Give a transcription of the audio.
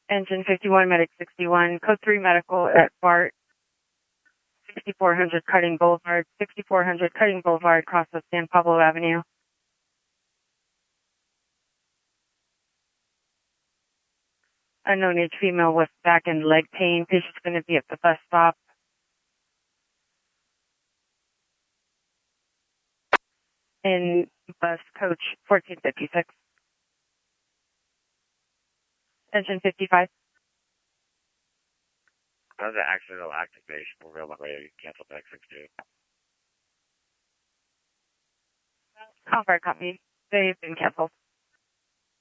Engine 51, Medic 61, Code 3 Medical at BART, 6400 Cutting Boulevard, 6400 Cutting Boulevard, across of San Pablo Avenue. Unknown age female with back and leg pain. Patient's going to be at the bus stop. In bus coach 1456. Engine 55. How's the accidental activation? We're real way cancel back 62. Alright, copy. They've been canceled.